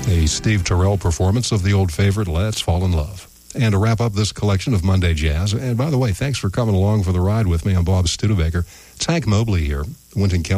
A Steve Terrell performance of the old favorite, Let's Fall in Love. And to wrap up this collection of Monday Jazz, and by the way, thanks for coming along for the ride with me. I'm Bob Studebaker. It's Hank Mobley here, Winton County